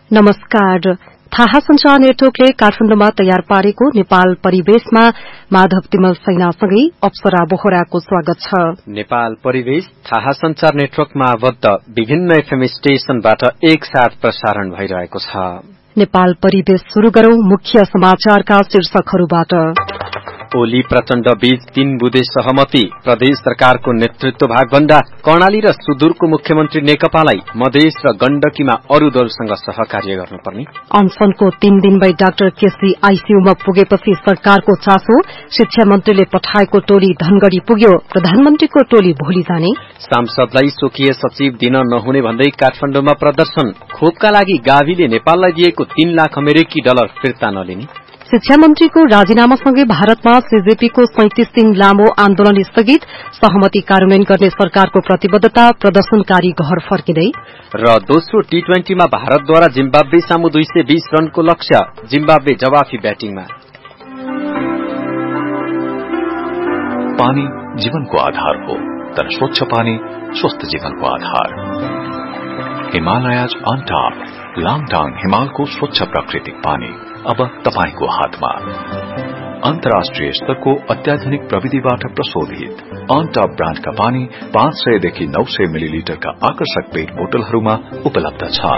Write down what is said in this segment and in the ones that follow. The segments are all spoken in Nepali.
नमस्कार। थाहा संचार नेटवर्कले काठमाडौँमा तयार पारेको नेपाल परिवेशमा माधव तिमल सैनासँगै अप्सरा बोहराको स्वागत छ। नेपाल परिवेश थाहा संचार नेटवर्कमा आबद्ध विभिन्न एफएम स्टेशनबाट एकसाथ प्रसारण भइरहेको छ। नेपाल परिवेश शुरू गरौं मुख्य समाचारका शीर्षकहरूबाट। ओली प्रचण्ड बीच 3 बुँदे सहमति, प्रदेश सरकारको नेतृत्व भागभन्दा कर्णाली र सुदूरको मुख्यमन्त्री नेकपालाई मधेस र गण्डकीमा अरू दलसँग सहकार्य गर्नुपर्ने। अनसनको 3 दिनमै डाक्टर केसी आईसीयूमा पुगेपछि सरकारको चासो, शिक्षा मन्त्रीले पठाएको टोली धनगढ़ी पुग्यो, प्रधानमन्त्रीको टोली भोलि जाने। सांसदलाई स्वकीय सचिव दिन नहुने भन्दै काठमाडौँमा प्रदर्शन, खोपका लागि गाविले नेपाललाई दिएको 3 लाख अमेरिकी डलर फिर्ता नलिने। शिक्षा मन्त्रीको राजीनामासँगै भारतमा सीजेपीको 37 दिन लामो आन्दोलन स्थगित, सहमति कार्यान्वयन गर्ने सरकारको प्रतिबद्धता, प्रदर्शनकारी घर फर्किँदै। र दोस्रो टी20 मा भारतद्वारा जिम्बाब्वे सामु 220 रनको लक्ष्य, जिम्बाब्वे जवाफी ब्याटिङमा। पानी जीवनको आधार हो, तर स्वच्छ पानी स्वस्थ जीवनको आधार। हिमालयज अन टप, लाङटाङ हिमालको स्वच्छ प्राकृतिक पानी अब तपाईको हातमा। अन्तर्राष्ट्रिय स्तरको अत्याधुनिक प्रविधिबाट प्रशोधित अन टप ब्रान्डका पानी 500 देखि 900 मिलिलिटरका आकर्षक पेट बोतलहरूमा उपलब्ध छ।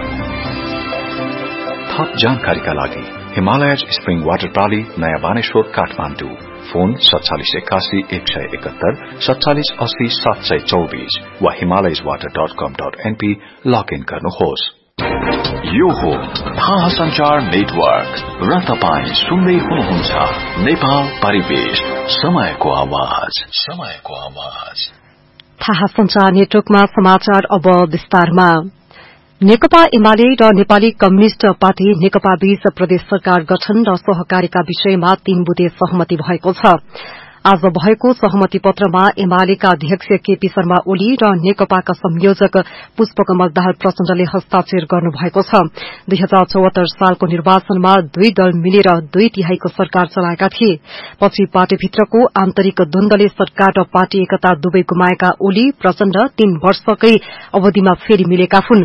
थप जानकारीका लागि हिमालयज स्प्रिङ वाटर प्राली, नयाँ बानेश्वर, काठमाडौँ। फोन 4781 171 4780 724 वा himalayaswater.com.np लगइन गर्नुहोस्। यो हो थाहा संचार नेटवर्क र तपाई सुन्दै हुनुहुन्छ नेपाल परिवेश, समयको आवाज, समयको आवाज। थाहा संचार नेटवर्कमा समाचार अब विस्तारमा। नेकपा एमाले र नेपाली कम्युनिष्ट पार्टी नेकपा बीच प्रदेश सरकार गठन र सहकारीका विषयमा 3 बुँदे सहमति भएको छ। आज भएको सहमति पत्रमा एमालेका अध्यक्ष केपी शर्मा ओली र नेकपाका संयोजक पुष्पकमल दाहाल प्रचण्डले हस्ताक्षर गर्नुभएको छ। 2074 सालको निर्वाचनमा 2 दल मिलेर 2/3 सरकार चलाएका थिए। पछि पार्टीभित्रको आन्तरिक द्वन्द्वले सरकार र पार्टी एकता दुवै गुमाएका ओली प्रचण्ड 3 वर्षकै अवधिमा फेरि मिलेका हुन्।